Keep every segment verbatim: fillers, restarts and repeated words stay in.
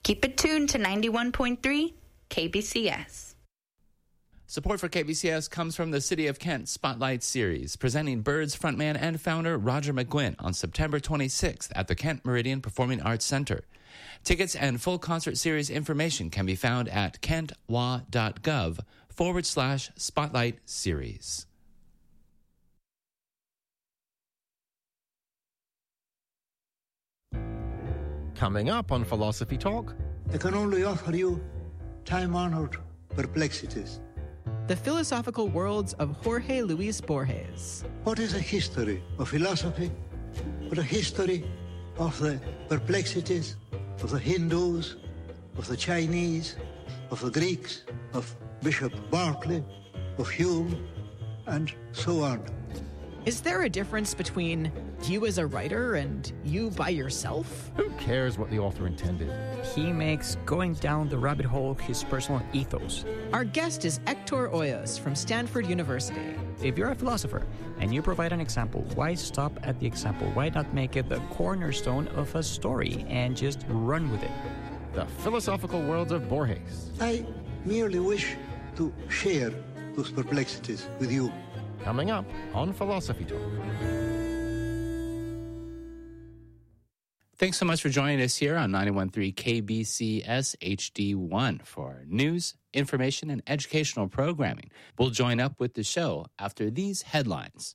Keep it tuned to ninety-one point three K B C S. Support for K B C S comes from the City of Kent Spotlight Series, presenting Birds frontman and founder Roger McGuinn on September twenty-sixth at the Kent Meridian Performing Arts Center. Tickets and full concert series information can be found at kentwa.gov forward slash spotlight series. Coming up on Philosophy Talk, I can only offer you time-honored perplexities. The philosophical worlds of Jorge Luis Borges. What is a history of philosophy but a history of the perplexities of the Hindus, of the Chinese, of the Greeks, of Bishop Berkeley, of Hume, and so on? Is there a difference between you as a writer and you by yourself? Who cares what the author intended? He makes going down the rabbit hole his personal ethos. Our guest is Hector Hoyos from Stanford University. If you're a philosopher and you provide an example, why stop at the example? Why not make it the cornerstone of a story and just run with it? The philosophical worlds of Borges. I merely wish to share those perplexities with you. Coming up on Philosophy Talk. Thanks so much for joining us here on ninety-one point three K B C S H D one for news, information, and educational programming. We'll join up with the show after these headlines.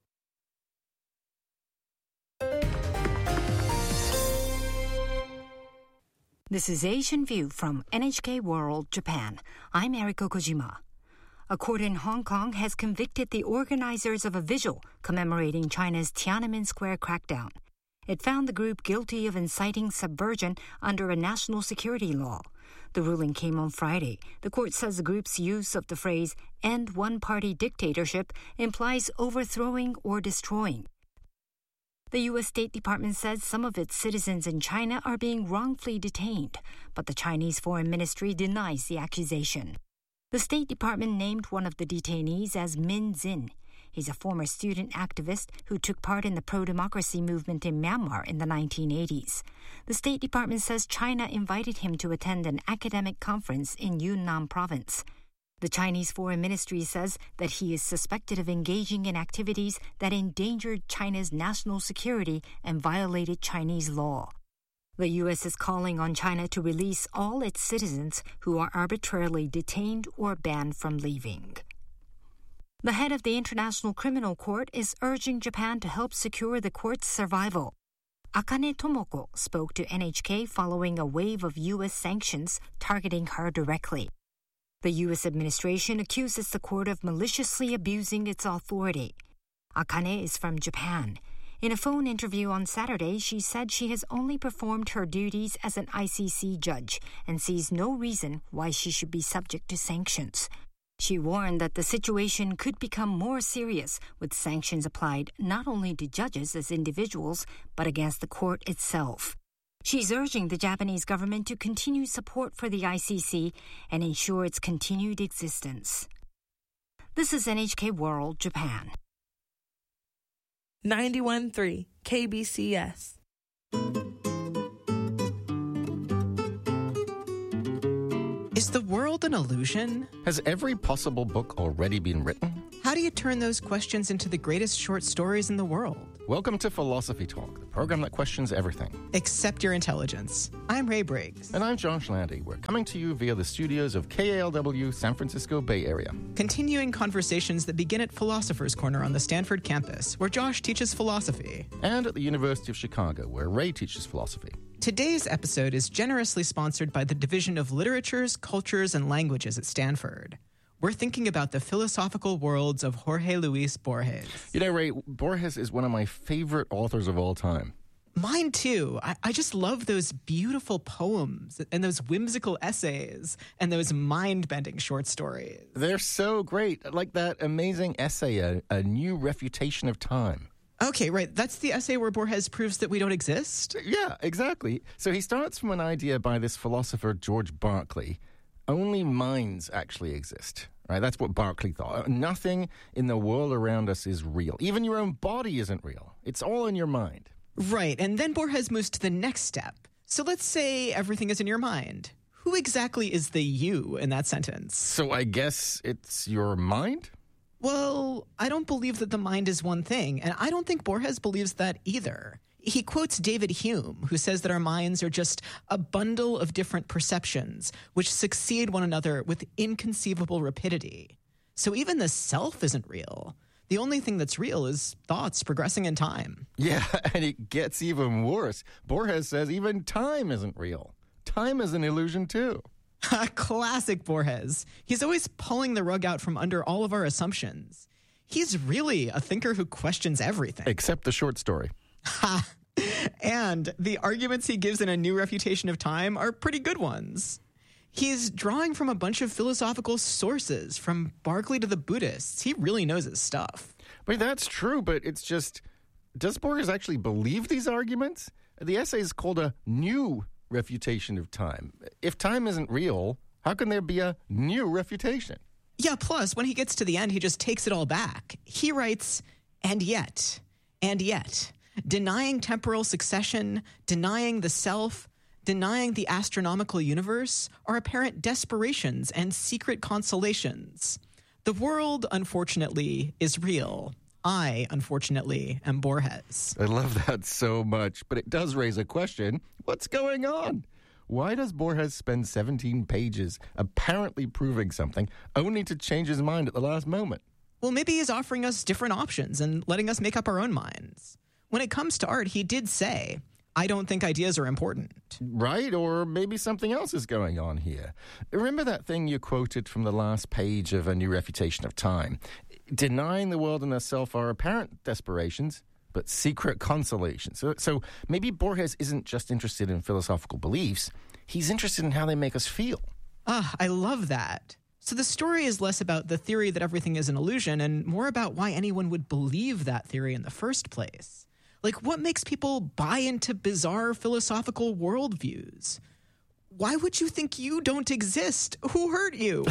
This is Asian View from N H K World Japan. I'm Eriko Kojima. A court in Hong Kong has convicted the organizers of a vigil commemorating China's Tiananmen Square crackdown. It found the group guilty of inciting subversion under a national security law. The ruling came on Friday. The court says the group's use of the phrase "end one-party dictatorship" implies overthrowing or destroying. The U S State Department says some of its citizens in China are being wrongfully detained, but the Chinese Foreign Ministry denies the accusation. The State Department named one of the detainees as Min Zin. He's a former student activist who took part in the pro-democracy movement in Myanmar in the nineteen eighties. The State Department says China invited him to attend an academic conference in Yunnan province. The Chinese Foreign Ministry says that he is suspected of engaging in activities that endangered China's national security and violated Chinese law. The U S is calling on China to release all its citizens who are arbitrarily detained or banned from leaving. The head of the International Criminal Court is urging Japan to help secure the court's survival. Akane Tomoko spoke to N H K following a wave of U S sanctions targeting her directly. The U S administration accuses the court of maliciously abusing its authority. Akane is from Japan. In a phone interview on Saturday, she said she has only performed her duties as an I C C judge and sees no reason why she should be subject to sanctions. She warned that the situation could become more serious with sanctions applied not only to judges as individuals, but against the court itself. She's urging the Japanese government to continue support for the I C C and ensure its continued existence. This is N H K World Japan. ninety-one point three K B C S. Is the world an illusion? Has every possible book already been written? How do you turn those questions into the greatest short stories in the world? Welcome to Philosophy Talk, the program that questions everything. Except your intelligence. I'm Ray Briggs. And I'm Josh Landy. We're coming to you via the studios of K A L W, San Francisco Bay Area. Continuing conversations that begin at Philosopher's Corner on the Stanford campus, where Josh teaches philosophy. And at the University of Chicago, where Ray teaches philosophy. Today's episode is generously sponsored by the Division of Literatures, Cultures, and Languages at Stanford. We're thinking about the philosophical worlds of Jorge Luis Borges. You know, Ray, Borges is one of my favorite authors of all time. Mine too. I, I just love those beautiful poems and those whimsical essays and those mind-bending short stories. They're so great. Like that amazing essay, A, a New Refutation of Time. Okay, right. That's the essay where Borges proves that we don't exist? Yeah, exactly. So he starts from an idea by this philosopher, George Berkeley. Only minds actually exist. Right? That's what Berkeley thought. Nothing in the world around us is real. Even your own body isn't real. It's all in your mind. Right. And then Borges moves to the next step. So let's say everything is in your mind. Who exactly is the you in that sentence? So I guess it's your mind? Well, I don't believe that the mind is one thing, and I don't think Borges believes that either. He quotes David Hume, who says that our minds are just a bundle of different perceptions, which succeed one another with inconceivable rapidity. So even the self isn't real. The only thing that's real is thoughts progressing in time. Yeah, and it gets even worse. Borges says even time isn't real. Time is an illusion, too. Classic Borges. He's always pulling the rug out from under all of our assumptions. He's really a thinker who questions everything. Except the short story. Ha! And the arguments he gives in A New Refutation of Time are pretty good ones. He's drawing from a bunch of philosophical sources, from Berkeley to the Buddhists. He really knows his stuff. Wait, that's true, but it's just, does Borges actually believe these arguments? The essay is called A New Refutation of Time. If time isn't real, how can there be a new refutation? Yeah, plus, when he gets to the end, he just takes it all back. He writes, and yet, and yet, denying temporal succession, denying the self, denying the astronomical universe are apparent desperations and secret consolations. The world, unfortunately, is real. I, unfortunately, am Borges. I love that so much, but it does raise a question. What's going on? Why does Borges spend seventeen pages apparently proving something, only to change his mind at the last moment? Well, maybe he's offering us different options and letting us make up our own minds. When it comes to art, he did say, I don't think ideas are important. Right, or maybe something else is going on here. Remember that thing you quoted from the last page of A New Refutation of Time? Denying the world and the self are apparent desperations, but secret consolations. So, so maybe Borges isn't just interested in philosophical beliefs. He's interested in how they make us feel. Ah, I love that. So the story is less about the theory that everything is an illusion and more about why anyone would believe that theory in the first place. Like, what makes people buy into bizarre philosophical worldviews? Why would you think you don't exist? Who hurt you?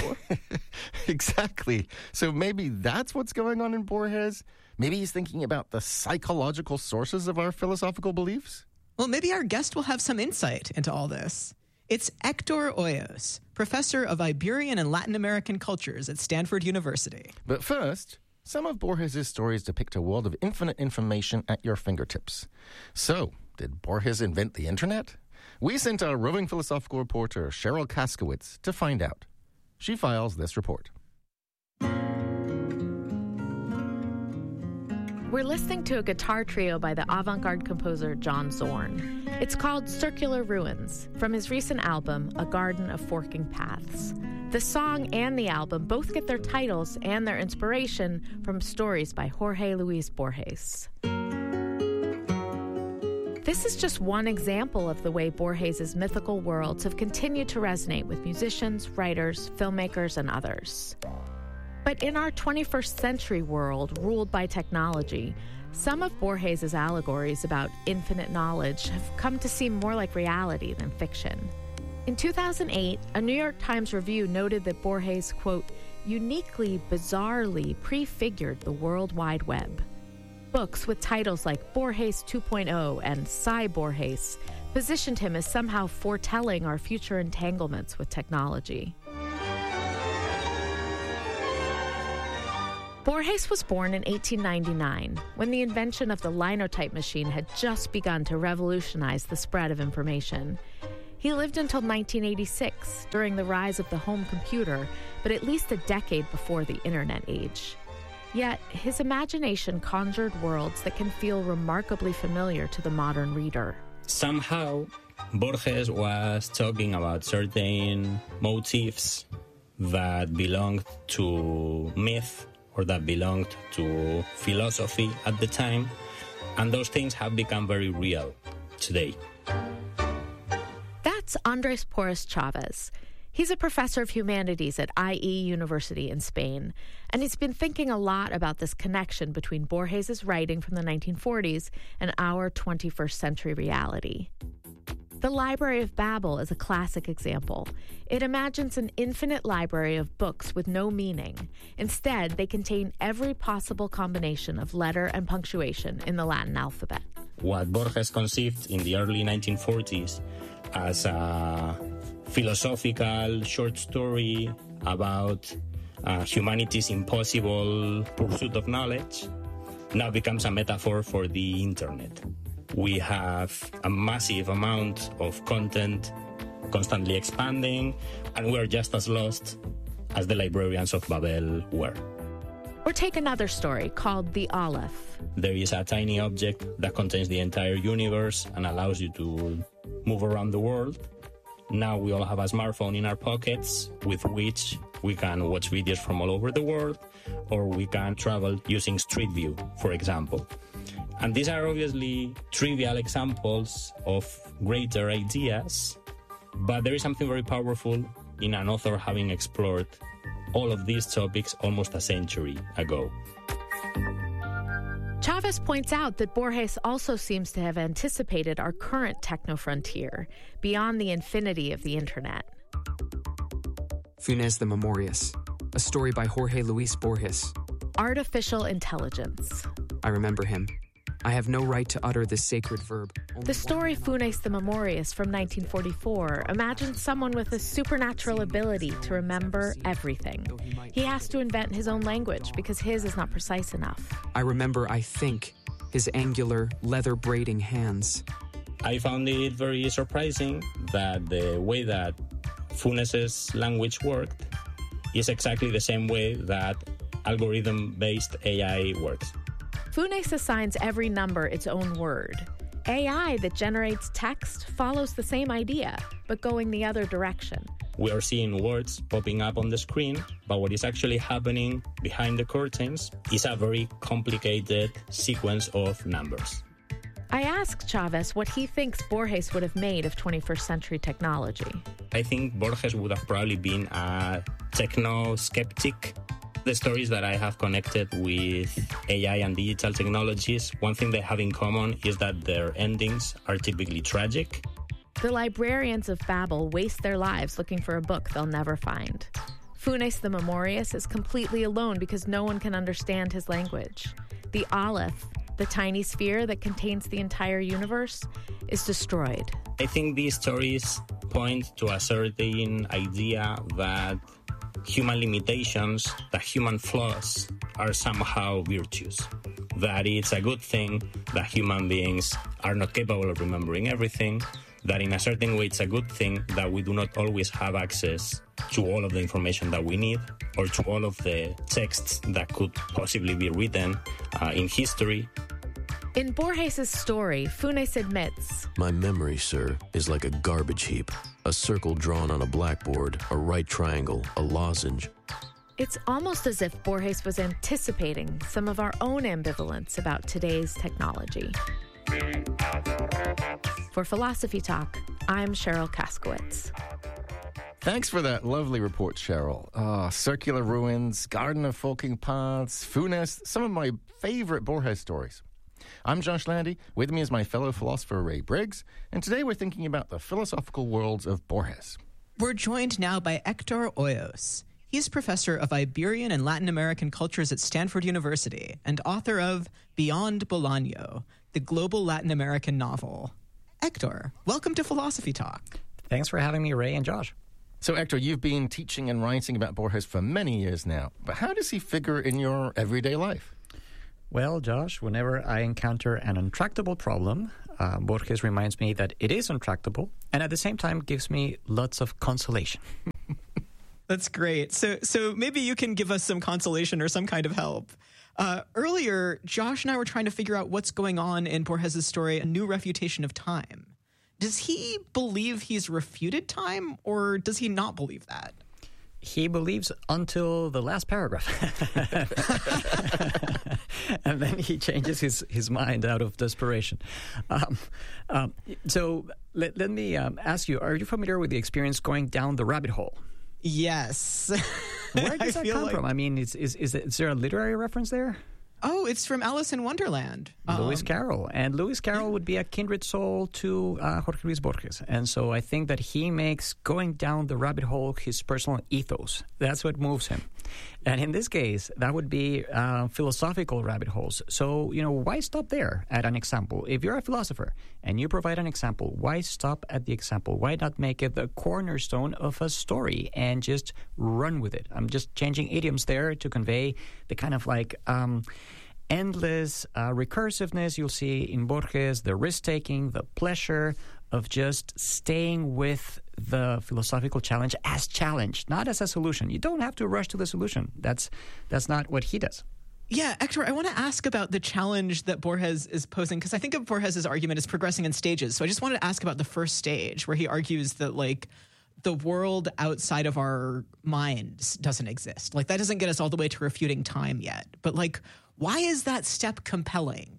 Exactly. So maybe that's what's going on in Borges? Maybe he's thinking about the psychological sources of our philosophical beliefs? Well, maybe our guest will have some insight into all this. It's Hector Hoyos, professor of Iberian and Latin American cultures at Stanford University. But first, some of Borges' stories depict a world of infinite information at your fingertips. So, did Borges invent the internet? We sent our roving philosophical reporter, Cheryl Kaskowitz, to find out. She files this report. We're listening to a guitar trio by the avant-garde composer John Zorn. It's called Circular Ruins, from his recent album, A Garden of Forking Paths. The song and the album both get their titles and their inspiration from stories by Jorge Luis Borges. This is just one example of the way Borges' mythical worlds have continued to resonate with musicians, writers, filmmakers, and others. But in our twenty-first century world ruled by technology, some of Borges' allegories about infinite knowledge have come to seem more like reality than fiction. In two thousand eight, a New York Times review noted that Borges, quote, uniquely, bizarrely prefigured the World Wide Web. Books with titles like Borges two point oh and Sci Borges positioned him as somehow foretelling our future entanglements with technology. Borges was born in eighteen ninety-nine, when the invention of the linotype machine had just begun to revolutionize the spread of information. He lived until nineteen eighty-six, during the rise of the home computer, but at least a decade before the internet age. Yet, his imagination conjured worlds that can feel remarkably familiar to the modern reader. Somehow, Borges was talking about certain motifs that belonged to myth or that belonged to philosophy at the time, and those things have become very real today. That's Andres Porras Chavez. He's a professor of humanities at I E University in Spain, and he's been thinking a lot about this connection between Borges' writing from the nineteen forties and our twenty-first century reality. The Library of Babel is a classic example. It imagines an infinite library of books with no meaning. Instead, they contain every possible combination of letter and punctuation in the Latin alphabet. what Borges conceived in the early nineteen forties as a philosophical short story about uh, humanity's impossible pursuit of knowledge now becomes a metaphor for the internet. We have a massive amount of content constantly expanding, and we're just as lost as the librarians of Babel were. Or take another story called The Aleph. There is a tiny object that contains the entire universe and allows you to move around the world. Now we all have a smartphone in our pockets with which we can watch videos from all over the world, or we can travel using Street View, for example. And these are obviously trivial examples of greater ideas, but there is something very powerful in an author having explored all of these topics almost a century ago. Chavez points out that Borges also seems to have anticipated our current techno-frontier beyond the infinity of the internet. Funes the Memorious, a story by Jorge Luis Borges. Artificial intelligence. I remember him. I have no right to utter this sacred verb. The story Funes the Memorious from nineteen forty-four imagines someone with a supernatural ability to remember everything. He has to invent his own language because his is not precise enough. I remember, I think, his angular, leather-braiding hands. I found it very surprising that the way that Funes's language worked is exactly the same way that algorithm-based A I works. Funes assigns every number its own word. A I that generates text follows the same idea, but going the other direction. We are seeing words popping up on the screen, but what is actually happening behind the curtains is a very complicated sequence of numbers. I asked Chavez what he thinks Borges would have made of twenty-first century technology. I think Borges would have probably been a techno-skeptic. The stories that I have connected with A I and digital technologies, one thing they have in common is that their endings are typically tragic. The librarians of Babel waste their lives looking for a book they'll never find. Funes the Memorious is completely alone because no one can understand his language. The Aleph, the tiny sphere that contains the entire universe, is destroyed. I think these stories point to a certain idea that human limitations, that human flaws are somehow virtues. That it's a good thing that human beings are not capable of remembering everything, that in a certain way it's a good thing that we do not always have access to all of the information that we need or to all of the texts that could possibly be written uh, in history. In Borges' story, Funes admits, "My memory, sir, is like a garbage heap. A circle drawn on a blackboard, a right triangle, a lozenge." It's almost as if Borges was anticipating some of our own ambivalence about today's technology. For Philosophy Talk, I'm Cheryl Kaskowitz. Thanks for that lovely report, Cheryl. Ah, circular ruins, garden of forking paths, Funes, some of my favorite Borges stories. I'm Josh Landy. With me is my fellow philosopher, Ray Briggs, and today we're thinking about the philosophical worlds of Borges. We're joined now by Hector Hoyos. He's professor of Iberian and Latin American cultures at Stanford University and author of Beyond Bolaño, the global Latin American novel. Hector, welcome to Philosophy Talk. Thanks for having me, Ray and Josh. So, Hector, you've been teaching and writing about Borges for many years now, but how does he figure in your everyday life? Well, Josh, whenever I encounter an intractable problem, uh, Borges reminds me that it is intractable, and at the same time gives me lots of consolation. That's great. So, so maybe you can give us some consolation or some kind of help. Uh, earlier, Josh and I were trying to figure out what's going on in Borges' story, A New Refutation of Time. Does he believe he's refuted time, or does he not believe that? He believes until the last paragraph. And then he changes his, his mind out of desperation. Um, um, so let, let me um, ask you, are you familiar with the experience going down the rabbit hole? Yes. Where does that come like... from? I mean, is, is, is, is there a literary reference there? Oh, it's from Alice in Wonderland. Lewis um, Carroll. And Lewis Carroll would be a kindred soul to uh, Jorge Luis Borges. And so I think that he makes going down the rabbit hole his personal ethos. That's what moves him. And in this case, that would be uh, philosophical rabbit holes. So, you know, why stop there at an example? If you're a philosopher and you provide an example, why stop at the example? Why not make it the cornerstone of a story and just run with it? I'm just changing idioms there to convey the kind of like um, endless uh, recursiveness you'll see in Borges, the risk-taking, the pleasure of just staying with the philosophical challenge as challenged, not as a solution. You don't have to rush to the solution. That's that's not what he does. Yeah, Hector, I want to ask about the challenge that Borges is posing, because I think of Borges' argument as progressing in stages. So I just wanted to ask about the first stage, where he argues that, like, the world outside of our minds doesn't exist. Like, that doesn't get us all the way to refuting time yet. But, like, why is that step compelling?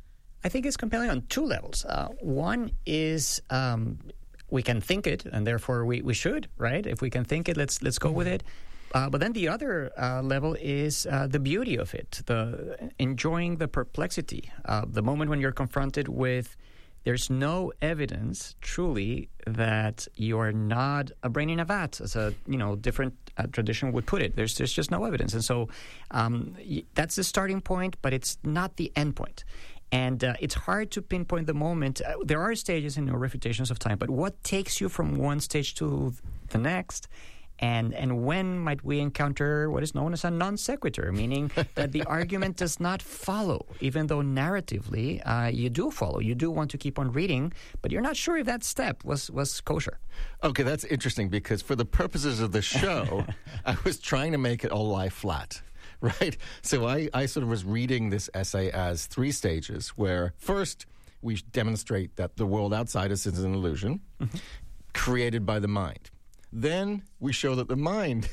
I think it's compelling on two levels. Uh, one is um, we can think it, and therefore we, we should, right? If we can think it, let's let's go with it. Uh, but then the other uh, level is uh, the beauty of it, the enjoying the perplexity, uh, the moment when you're confronted with there's no evidence truly that you are not a brain in a vat, as a you know different uh, tradition would put it. There's there's just no evidence, and so um, that's the starting point, but it's not the end point. And uh, it's hard to pinpoint the moment. Uh, there are stages in No Refutations of Time, but what takes you from one stage to the next? And and when might we encounter what is known as a non sequitur, meaning that the argument does not follow, even though narratively uh, you do follow. You do want to keep on reading, but you're not sure if that step was, was kosher. Okay, that's interesting, because for the purposes of the show, I was trying to make it all lie flat. Right? So I, I sort of was reading this essay as three stages, where first we demonstrate that the world outside us is an illusion mm-hmm. created by the mind. Then we show that the mind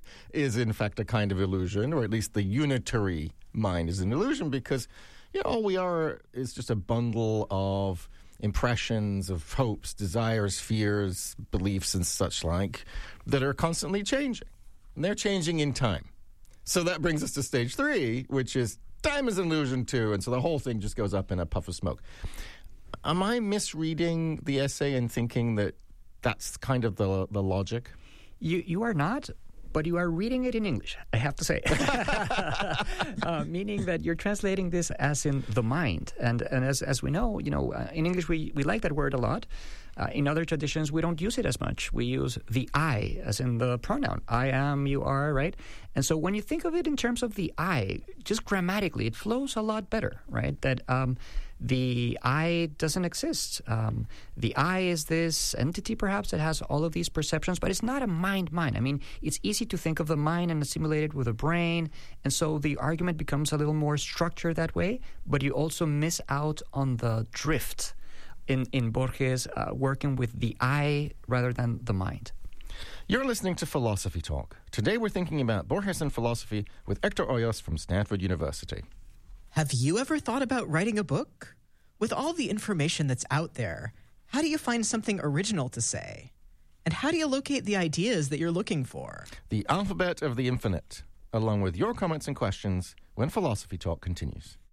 is in fact a kind of illusion, or at least the unitary mind is an illusion, because you know, all we are is just a bundle of impressions, of hopes, desires, fears, beliefs, and such like that are constantly changing. And they're changing in time. So that brings us to stage three, which is time is an illusion too, and so the whole thing just goes up in a puff of smoke. Am I misreading the essay and thinking that that's kind of the the logic? You you are not, but you are reading it in English, I have to say. uh, meaning that you're translating this as in the mind. And and as as we know, you know, uh, in English we, we like that word a lot. Uh, in other traditions, we don't use it as much. We use the I as in the pronoun. I am, you are, right? And so when you think of it in terms of the I, just grammatically, it flows a lot better, right? That um, the I doesn't exist. Um, the I is this entity, perhaps, that has all of these perceptions, but it's not a mind-mind. I mean, it's easy to think of the mind and assimilate it with a brain, and so the argument becomes a little more structured that way, but you also miss out on the drift in, in Borges, uh, working with the I rather than the mind. You're listening to Philosophy Talk. Today we're thinking about Borges and philosophy with Hector Hoyos from Stanford University. Have you ever thought about writing a book? With all the information that's out there, how do you find something original to say? And how do you locate the ideas that you're looking for? The alphabet of the infinite, along with your comments and questions when Philosophy Talk continues.